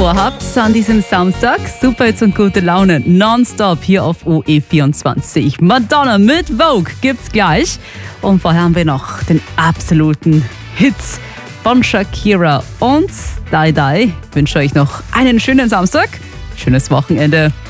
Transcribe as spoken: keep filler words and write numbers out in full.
vorhabt an diesem Samstag. Super Hits und gute Laune nonstop hier auf O E vierundzwanzig. Madonna mit Vogue gibt's gleich. Und vorher haben wir noch den absoluten Hit von Shakira und Die Die. Ich wünsche euch noch einen schönen Samstag, schönes Wochenende.